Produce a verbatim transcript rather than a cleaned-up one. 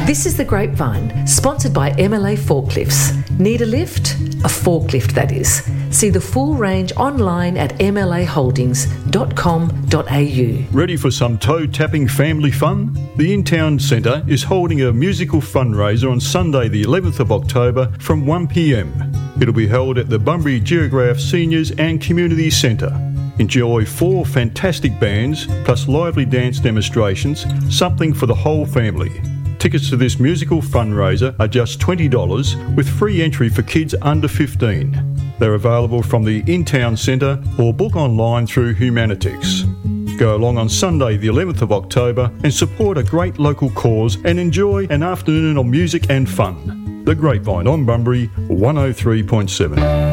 This is The Grapevine, sponsored by M L A Forklifts. Need a lift? A forklift, that is. See the full range online at m l a holdings dot com dot a u. Ready for some toe-tapping family fun? The In-Town Centre is holding a musical fundraiser on Sunday the eleventh of October from one p m. It'll be held at the Bunbury Geograph Seniors and Community Centre. Enjoy four fantastic bands plus lively dance demonstrations, something for the whole family. Tickets to this musical fundraiser are just twenty dollars with free entry for kids under fifteen. They're available from the In-Town Centre or book online through Humanitix. Go along on Sunday the eleventh of October and support a great local cause and enjoy an afternoon of music and fun. The Grapevine on Bunbury one oh three point seven.